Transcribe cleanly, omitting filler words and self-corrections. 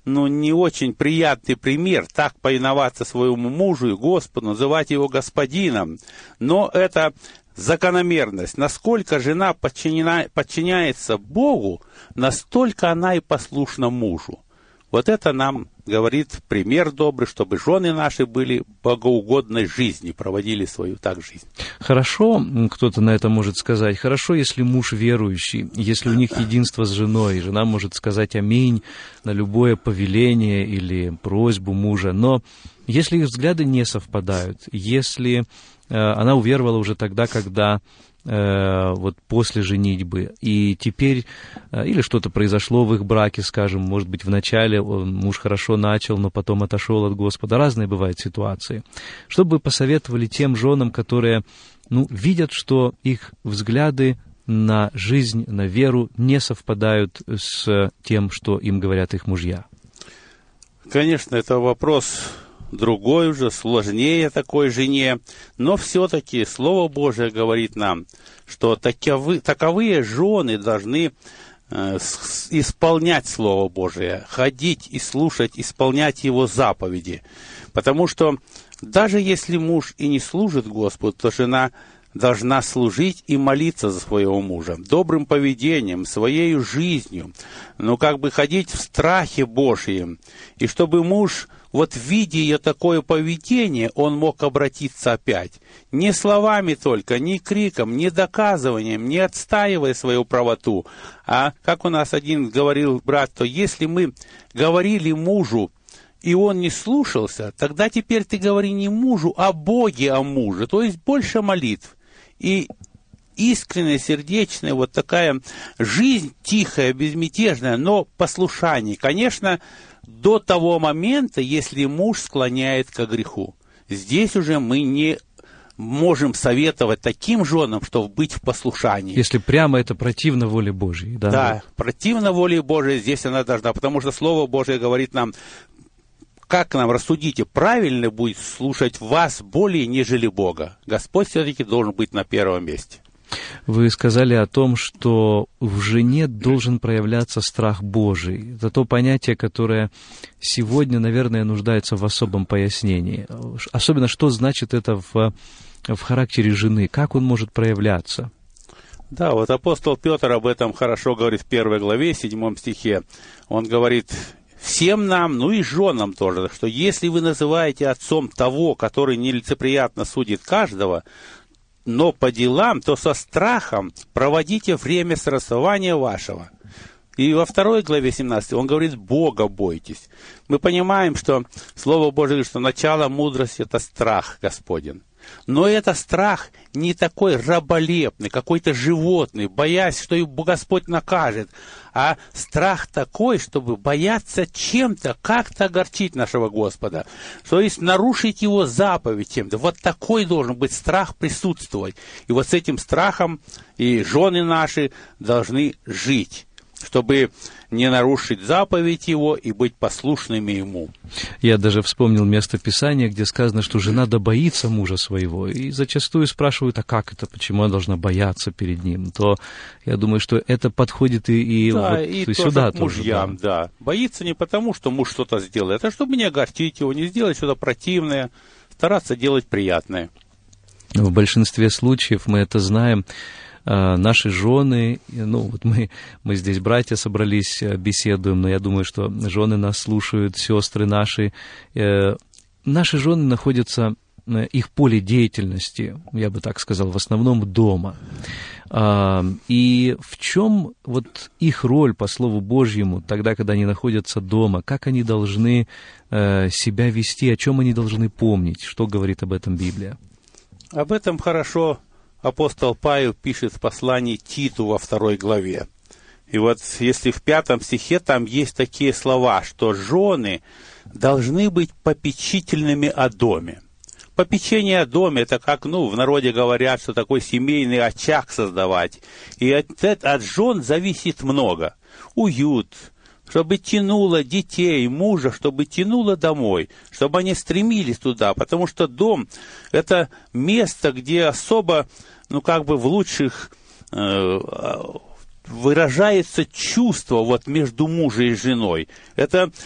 не очень приятный пример, так повиноваться своему мужу и Господу, называть его господином. Но это закономерность. Насколько жена подчиняется Богу, настолько она и послушна мужу. Вот это нам говорит пример добрый, чтобы жены наши были богоугодной жизни, проводили свою так жизнь. Хорошо, кто-то на это может сказать, хорошо, если муж верующий, если у них единство с женой, жена может сказать аминь на любое повеление или просьбу мужа, но если их взгляды не совпадают, если она уверовала уже тогда, когда вот после женитьбы, и теперь или что-то произошло в их браке, скажем, может быть, вначале муж хорошо начал, но потом отошел от Господа. Разные бывают ситуации. Что бы вы посоветовали тем женам, которые, видят, что их взгляды на жизнь, на веру не совпадают с тем, что им говорят их мужья? Конечно, это вопрос другой уже, сложнее такой жене, но все-таки Слово Божие говорит нам, что таковые жены должны исполнять Слово Божие, ходить и слушать, исполнять Его заповеди, потому что даже если муж и не служит Господу, то жена должна служить и молиться за своего мужа, добрым поведением, своей жизнью, ходить в страхе Божьем, и чтобы муж, видя ее такое поведение, он мог обратиться опять. Не словами только, не криком, не доказыванием, не отстаивая свою правоту, а, как у нас один говорил брат, то если мы говорили мужу, и он не слушался, тогда теперь ты говори не мужу, а Боге о муже, то есть больше молитв. И искренняя, сердечная, такая жизнь тихая, безмятежная, но послушание. Конечно, до того момента, если муж склоняет ко греху. Здесь уже мы не можем советовать таким женам, чтобы быть в послушании. Если прямо это противно воле Божьей. Да, противно воле Божьей здесь она должна, потому что Слово Божие говорит нам, как нам рассудите, правильно будет слушать вас более, нежели Бога. Господь все-таки должен быть на первом месте. Вы сказали о том, что в жене должен проявляться страх Божий. Это то понятие, которое сегодня, наверное, нуждается в особом пояснении. Особенно, что значит это в характере жены, как он может проявляться? Да, апостол Петр об этом хорошо говорит в 1 главе, 7 стихе. Он говорит всем нам, и женам тоже, что если вы называете отцом того, который нелицеприятно судит каждого, но по делам, то со страхом проводите время срасования вашего. И во 2 главе 17 он говорит, Бога бойтесь. Мы понимаем, что Слово Божие говорит, что начало мудрости – это страх Господень. Но это страх не такой раболепный, какой-то животный, боясь, что и Господь накажет, а страх такой, чтобы бояться чем-то, как-то огорчить нашего Господа, то есть нарушить Его заповедь чем-то. Такой должен быть страх присутствовать. И с этим страхом и жены наши должны жить, чтобы не нарушить заповедь Его и быть послушными Ему. Я даже вспомнил место Писания, где сказано, что жена да боится мужа своего. И зачастую спрашивают, а как это, почему она должна бояться перед ним? То я думаю, что это подходит и сюда тоже. Мужьям, да. Боится не потому, что муж что-то сделает, а чтобы не огорчить его, не сделать что-то противное, стараться делать приятное. В большинстве случаев мы это знаем. Наши жены, мы здесь братья собрались, беседуем, но я думаю, что жены нас слушают, сестры наши. Наши жены находятся, их поле деятельности, я бы так сказал, в основном дома. И в чем их роль по Слову Божьему, тогда, когда они находятся дома, как они должны себя вести, о чем они должны помнить, что говорит об этом Библия? Об этом хорошо апостол Павел пишет в послании Титу во 2 главе. И если в 5 стихе там есть такие слова, что жены должны быть попечительными о доме. Попечение о доме, это как, в народе говорят, что такой семейный очаг создавать. И от жен зависит много. Уют, чтобы тянуло детей, мужа, чтобы тянуло домой, чтобы они стремились туда, потому что дом – это место, где особо, в лучших выражается чувство между мужем и женой. Это